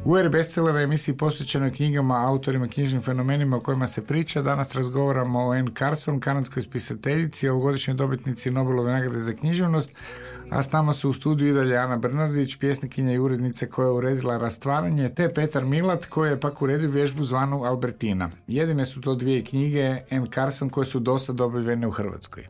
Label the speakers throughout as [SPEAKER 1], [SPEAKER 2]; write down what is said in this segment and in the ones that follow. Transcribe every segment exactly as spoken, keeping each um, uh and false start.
[SPEAKER 1] U eri bestsellera emisiji posvećenoj knjigama, autorima, knjižnim fenomenima o kojima se priča. Danas razgovaramo o Anne Carson, kanadskoj spisateljici, ovogodišnjoj dobitnici Nobelove nagrade za književnost, a s nama su u studiju i dalje Ana Bernardić, pjesnikinja i urednica koja je uredila Rastvaranje, te Petar Milat koji je pak uredio vježbu zvanu Albertina. Jedine su to dvije knjige Anne Carson koje su dosta objavljene u Hrvatskoj.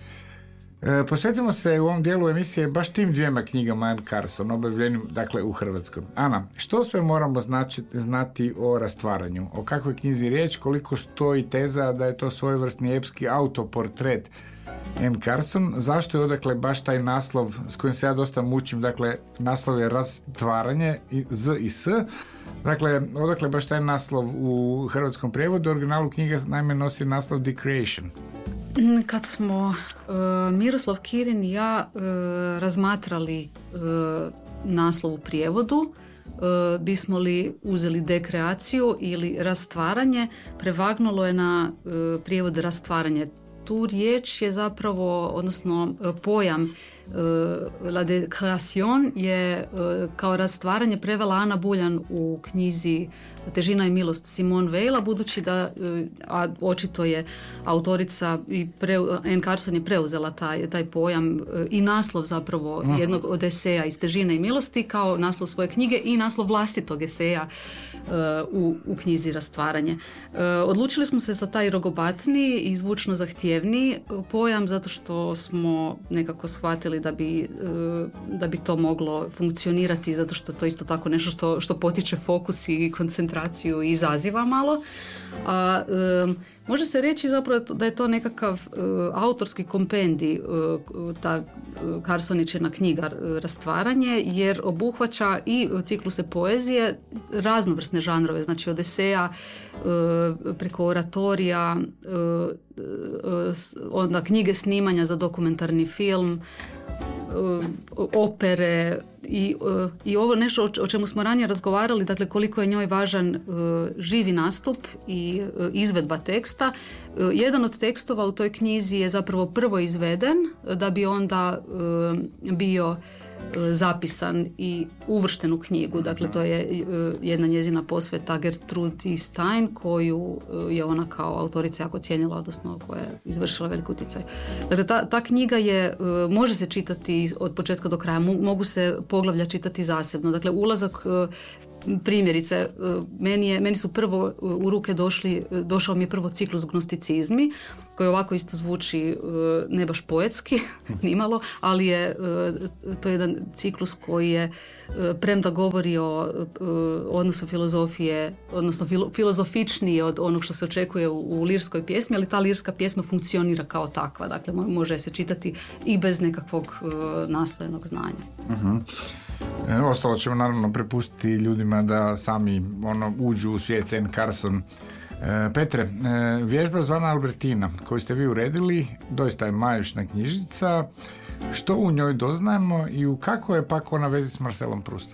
[SPEAKER 1] E, posvetimo se u ovom dijelu emisije baš tim dvijema knjigama Anne Carson, objavljenim dakle u Hrvatskoj. Ana, što sve moramo znači, znati o Rastvaranju? O kakvoj knjizi riječ, koliko stoji teza da je to svojevrsni epski autoportret Anne Carson? Zašto je odakle baš taj naslov s kojim se ja dosta mučim, dakle naslov je Rastvaranje, Z i S. Dakle, odakle baš taj naslov u hrvatskom prijevodu? Originalu knjiga naime nosi naslov The Creation.
[SPEAKER 2] Kad smo uh, Miroslav Kirin i ja uh, razmatrali uh, naslov u prijevodu, uh, bismo li uzeli dekreaciju ili rastvaranje, prevagnulo je na uh, prijevod rastvaranje. Tu riječ je zapravo, odnosno uh, pojam uh, la décréation je uh, kao rastvaranje prevela Ana Buljan u knjizi Težina i milost Simone Weil, budući da, a očito je autorica i pre, Anne Carson je preuzela taj, taj pojam i naslov zapravo Aha. jednog od eseja iz Težine i milosti kao naslov svoje knjige i naslov vlastitog eseja uh, u, u knjizi Rastvaranje. Uh, odlučili smo se za taj rogobatni i zvučno zahtjevni pojam zato što smo nekako shvatili da bi, uh, da bi to moglo funkcionirati, zato što to isto tako nešto što, što potiče fokus i koncentraciju i izaziva malo. A, um, može se reći zapravo da je to nekakav uh, autorski kompendij, uh, ta uh, Carsoničina knjiga uh, Rastvaranje, jer obuhvaća i cikluse poezije, raznovrsne žanrove, znači od eseja uh, preko oratorija, uh, uh, onda knjige snimanja za dokumentarni film, opere i, i ovo nešto o čemu smo ranije razgovarali, dakle koliko je njoj važan uh, živi nastup i uh, izvedba teksta. Uh, jedan od tekstova u toj knjizi je zapravo prvo izveden da bi onda uh, bio zapisan i uvršten u knjigu. Dakle, to je jedna njezina posveta Gertrudi Stein koju je ona kao autorica jako cijenila, odnosno koja je izvršila velik utjecaj. Dakle, ta, ta knjiga je, može se čitati od početka do kraja, mogu se poglavlja čitati zasebno. Dakle, ulazak primjerice, meni, je, meni su prvo u ruke došli, došao mi je prvo ciklus Gnosticizmi, koji ovako isto zvuči ne baš poetski, nimalo, ali je to je jedan ciklus koji je, premda govori o odnosu filozofije, odnosno filozofičniji od onog što se očekuje u, u lirskoj pjesmi, ali ta lirska pjesma funkcionira kao takva, dakle može se čitati i bez nekakvog naslojenog znanja. Uh-huh.
[SPEAKER 1] E, ostalo ćemo naravno prepustiti ljudima da sami ono, uđu u svijet Anne Carson. E, Petre, e, vježba zvana Albertina koju ste vi uredili, doista je majušna knjižica. Što u njoj doznajemo i u kako je pak ona vezi s Marcelom Proustom?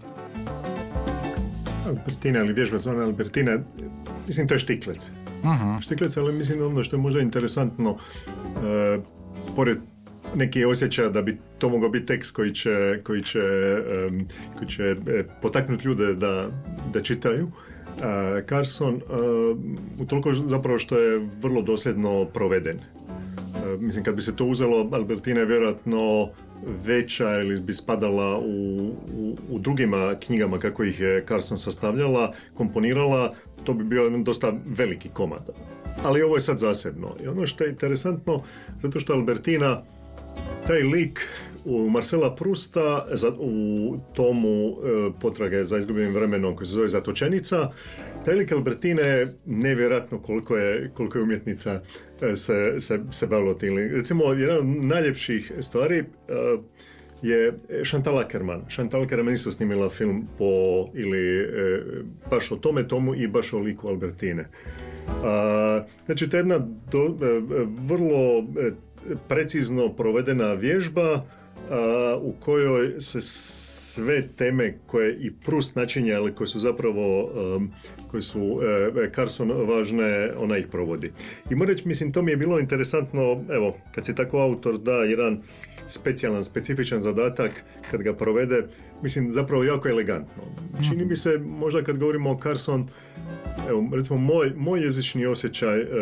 [SPEAKER 3] Albertina ili vježba zvana Albertina, mislim to je štiklec. Uh-huh. Štiklec, ali mislim ono što je možda interesantno, uh, pored neki osjećaj da bi to mogao biti tekst koji će, koji će, um, koji će potaknuti ljude da, da čitaju. Uh, Carson, uh, utoliko zapravo što je vrlo dosljedno proveden. Uh, mislim, kad bi se to uzelo, Albertina je vjerojatno veća ili bi spadala u, u, u drugima knjigama kako ih je Carson sastavljala, komponirala, to bi bio dosta veliki komad. Ali ovo je sad zasebno. I ono što je interesantno, zato što Albertina, taj lik u Marcela Prousta u tomu e, Potrage za izgubljenim vremenom koji se zove Zatočenica, taj lik Albertine nevjerojatno koliko je, koliko je umjetnica e, se, se, se bavilo tim. Recimo, jedna od najljepših stvari e, je Chantal Akerman. Chantal Akerman isto snimila film po, ili e, baš o tome tomu i baš o liku Albertine. A, znači, to je jedna do, e, vrlo e, precizno provedena vježba a, u kojoj se sve teme koje i Proust načinja, ali koje su zapravo um, koje su uh, Carson važne, ona ih provodi. I moram reći, mislim, to mi je bilo interesantno, evo, kad se tako autor da jedan specijalan, specifičan zadatak kad ga provede, mislim zapravo jako elegantno. Čini mi se, možda kad govorimo o Carson, evo recimo moj, moj jezični osjećaj e,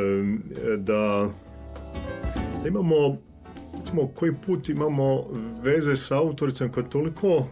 [SPEAKER 3] da, da imamo, recimo koji put imamo veze sa autoricom koja je toliko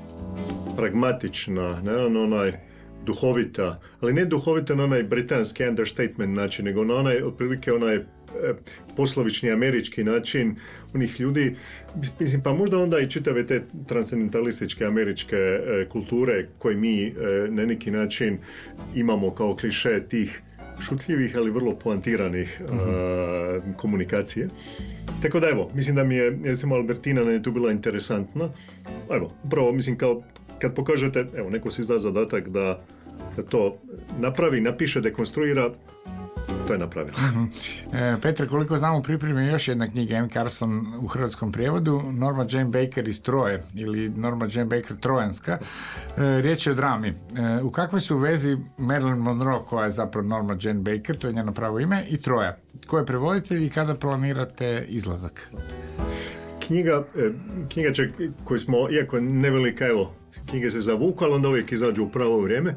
[SPEAKER 3] pragmatična, ne, onaj duhovita, ali ne duhovita na onaj britanski understatement način, nego na onaj, otprilike onaj e, poslovični američki način onih ljudi, mislim, pa možda onda i čitave te transcendentalističke američke e, kulture koje mi e, na neki način imamo kao kliše tih šutljivih, ali vrlo poantiranih uh-huh. uh, komunikacije. Tako da evo, mislim da mi je, recimo, Albertina je tu bila interesantna. Evo, upravo, mislim, kao kad pokažete, evo, neko si izda zadatak da, da to napravi, napiše, dekonstruira, to je napravilo.
[SPEAKER 1] Uh-huh. E, Petre, koliko znamo, pripremi još jedna knjiga Anne Carson u hrvatskom prijevodu, Norma Jane Baker iz Troje, ili Norma Jane Baker Trojanska. E, riječ je o drami. E, u kakvoj su vezi Marilyn Monroe, koja je zapravo Norma Jane Baker, to je njeno pravo ime, i Troja? Ko je prevoditelj i kada planirate izlazak?
[SPEAKER 3] Knjiga, knjiga će, koju smo, iako nevelika, evo, knjige se zavuku, ali onda uvijek izađu u pravo vrijeme.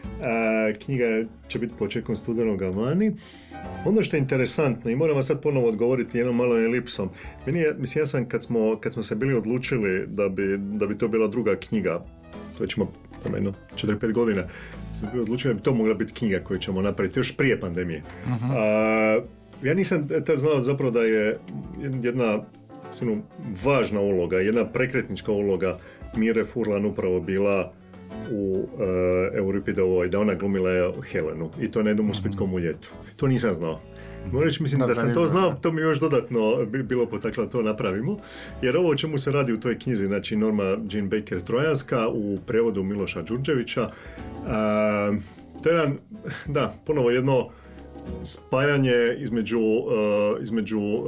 [SPEAKER 3] A, knjiga će biti početkom studenoga vani. Ono što je interesantno, i moram vam sad ponovo odgovoriti jednom malom elipsom, meni je, mislim, ja sam kad smo, kad smo se bili odlučili da bi, da bi to bila druga knjiga, to ćemo tamo jedno četiri pet godina, sam bili odlučili da bi to mogla biti knjiga koju ćemo napraviti još prije pandemije. Uh-huh. A, ja nisam tad znao zapravo da je jedna važna uloga, jedna prekretnička uloga Mire Furlan upravo bila u uh, Euripidovoj, da ona glumila Helenu, i to na jednom uspitskom uljetu. To nisam znao. Moram reći, mislim, da, da sam to znao, to mi još dodatno bilo potaklo da to napravimo, jer ovo o čemu se radi u toj knjizi, znači Norma Jane Baker Trojanska u prevodu Miloša Đurđevića, uh, to je jedan, da, ponovo jedno spajanje između, uh, između uh,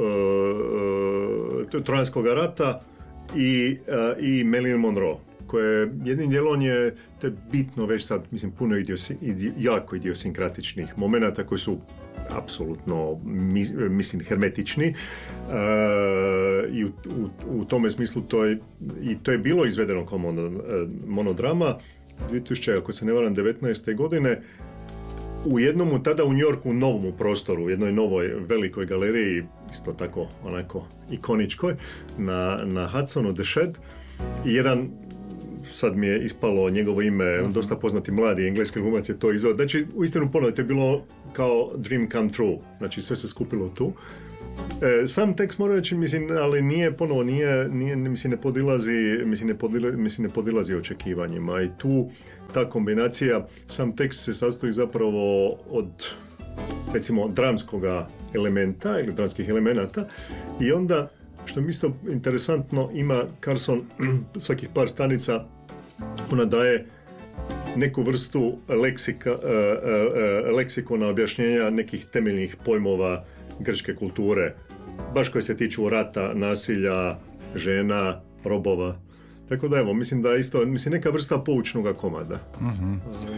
[SPEAKER 3] uh, Trojanskog rata i, uh, i Marilyn Monroe, koje jednim dijelom je, to je bitno već sad, mislim, puno idiosi, idi, jako idiosinkratičnih momenata koji su apsolutno, mis, mislim, hermetični uh, i u, u, u tome smislu to je, i to je bilo izvedeno kao mono, monodrama dvije tisuće, ako se ne varam, devetnaeste godine u jednom, tada u New Yorku, u novom prostoru, u jednoj novoj velikoj galeriji, isto tako onako ikoničkoj, na, na Hudsonu, The Shed, i jedan, sad mi je ispalo njegovo ime, uh-huh. dosta poznati mladi engleski glumac je to izveo. Znači, uistinu ponovno, to je bilo kao dream come true, znači sve se skupilo tu. E, sam tekst moram reći, mislim, ali nije ponovo, nije, nije mislim, ne podilazi, mislim, ne podilazi, mislim, ne podilazi očekivanjima, i tu ta kombinacija, sam tekst se sastoji zapravo od, recimo, dramskoga elementa ili dramskih elemenata, i onda, što mi isto interesantno, ima Carson svakih par stanica, ona daje neku vrstu leksika, uh, uh, leksikona objašnjenja nekih temeljnih pojmova grčke kulture, baš koje se tiču rata, nasilja, žena, robova. Tako da evo, mislim da isto, mislim, neka vrsta poučnoga komada.
[SPEAKER 1] Uh-huh.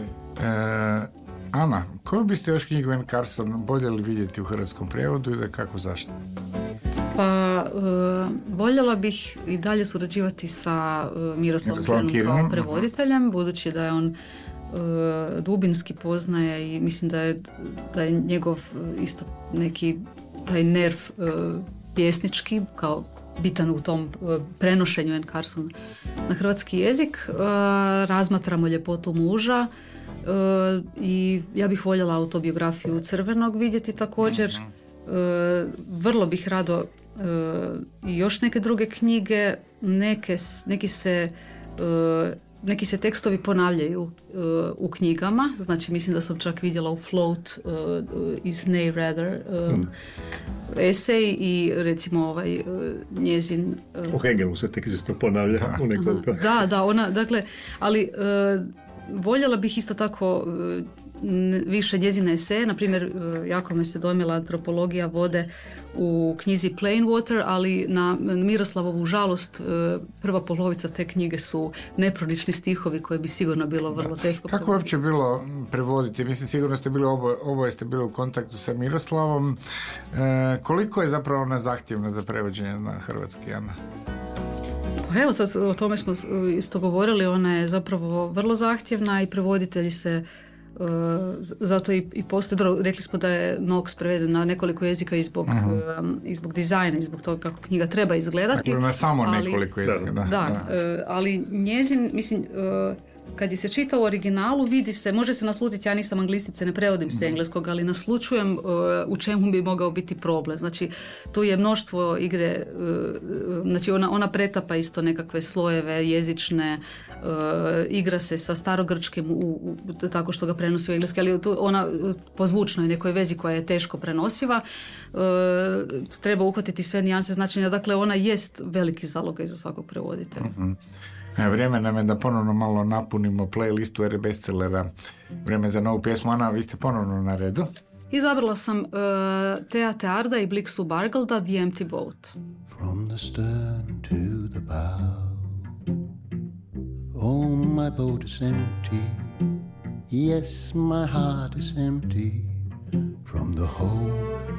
[SPEAKER 1] E, Ana, koju biste još knjigu Anne Carson voljeli vidjeti u hrvatskom prijevodu i da kako, zašto?
[SPEAKER 2] Pa, uh, voljela bih i dalje surađivati sa uh, Miroslavom Kirinom kao prevoditeljem, uh-huh. budući da je on uh, dubinski poznaje i mislim da je, da je njegov isto neki taj nerv uh, pjesnički kao bitan u tom uh, prenošenju Anne Carson na hrvatski jezik. Uh, razmatramo ljepotu muža uh, i ja bih voljela autobiografiju Crvenog vidjeti također. Uh-huh. Uh, vrlo bih rado uh, i još neke druge knjige, neke, neki se uh, neki se tekstovi ponavljaju uh, u knjigama, znači mislim da sam čak vidjela u Float uh, iz Nay Rather uh, hmm. esej i recimo ovaj uh, njezin...
[SPEAKER 3] Uh, o Hegelu se tek isto ponavlja da. u nekoliko.
[SPEAKER 2] Da, da, ona, dakle, ali uh, voljela bih isto tako uh, više njezine eseje, na primjer jako me se dojmila antropologija vode u knjizi Plain Water, ali na Miroslavovu žalost prva polovica te knjige su nepronični stihovi koje bi sigurno bilo vrlo teško.
[SPEAKER 1] Kako je uopće bilo prevoditi? Mislim, sigurno ste bili oboje, oboje ste bili u kontaktu sa Miroslavom. E, koliko je zapravo ona zahtjevna za prevođenje na hrvatski, Ana?
[SPEAKER 2] Pa evo sad o tome smo isto govorili, ona je zapravo vrlo zahtjevna i prevoditelji se uh, zato i, i postoje, rekli smo da je Knox preveden na nekoliko jezika i zbog, uh-huh. um, i zbog dizajna i zbog toga kako knjiga treba izgledati.
[SPEAKER 1] Dakle, na samo
[SPEAKER 2] ali,
[SPEAKER 1] nekoliko jezika. Da,
[SPEAKER 2] da, da. Uh, ali njezin, mislim, uh, kad je se čita u originalu, vidi se, može se naslutiti, ja nisam anglistice, ne prevodim se engleskog, ali naslučujem uh, u čemu bi mogao biti problem. Znači, tu je mnoštvo igre, uh, znači ona, ona pretapa isto nekakve slojeve jezične, uh, igra se sa starogrčkim u, u, tako što ga prenosi u engleski, ali tu ona po zvučnoj nekoj vezi koja je teško prenosiva, uh, treba uhvatiti sve nijanse značenja, dakle ona jest veliki zalogaj za svakog prevoditelja.
[SPEAKER 1] Uh-huh. Vrijeme nam je da ponovno malo napunimo playlistu er bestsellera. Vrijeme za novu pjesmu. Ana, vi ste ponovno na redu.
[SPEAKER 2] Izabrala sam uh, Thea Tearda i Blixu Bargelda, The Empty Boat.
[SPEAKER 4] From the stern to the bow, oh, my boat is empty. Yes, my heart is empty. From the whole